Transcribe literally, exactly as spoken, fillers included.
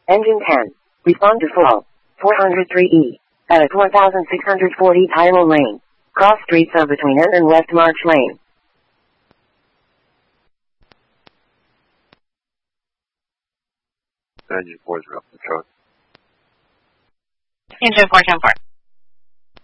Engine ten. Respond to full. four hundred three E. At one thousand six hundred forty Tylo Lane. Cross streets of between N and West March Lane. Engine four is up the truck. Engine four, ten four.